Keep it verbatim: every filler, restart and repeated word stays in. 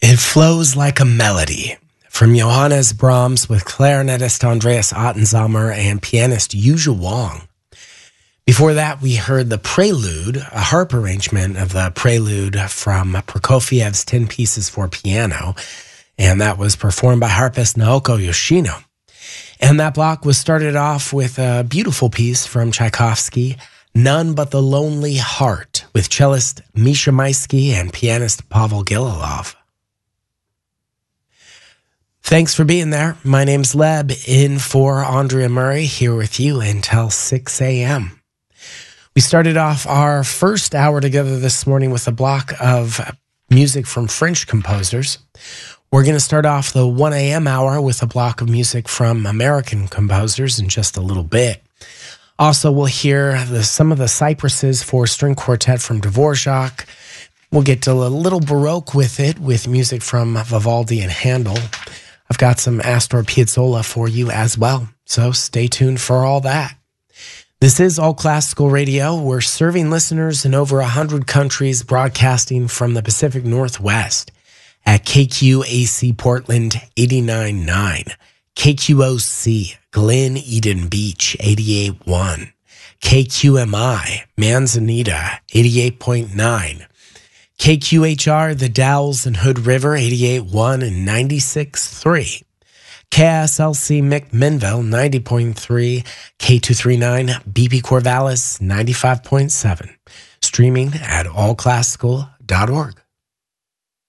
It Flows Like a Melody from Johannes Brahms with clarinetist Andreas Ottensamer and pianist Yuzha Wang. Before that, we heard the Prelude, a harp arrangement of the Prelude from Prokofiev's ten Pieces for Piano, and that was performed by harpist Naoko Yoshino. And that block was started off with a beautiful piece from Tchaikovsky, None But the Lonely Heart, with cellist Misha Maisky and pianist Pavel Gililov. Thanks for being there. My name's Leb, in for Andrea Murray, here with you until six a.m. We started off our first hour together this morning with a block of music from French composers. We're going to start off the one a.m. hour with a block of music from American composers in just a little bit. Also, we'll hear the, some of the Cypresses for string quartet from Dvorak. We'll get to a little Baroque with it, with music from Vivaldi and Handel. I've got some Astor Piazzolla for you as well, so stay tuned for all that. This is All Classical Radio. We're serving listeners in over one hundred countries, broadcasting from the Pacific Northwest at K Q A C Portland eighty-nine point nine, K Q O C Glen Eden Beach eighty-eight point one, K Q M I Manzanita eighty-eight point nine, K Q H R, The Dalles and Hood River, eighty-eight point one and ninety-six point three. K S L C McMinnville, ninety point three. K two thirty-nine, B P Corvallis, ninety-five point seven. Streaming at all classical dot org.